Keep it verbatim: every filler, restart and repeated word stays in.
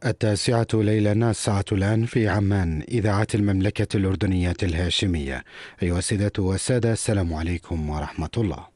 التاسعة ليلا، الساعة الآن في عمان، إذاعة المملكة الأردنية الهاشمية. أيها السيدات والسادة، السلام عليكم ورحمة الله.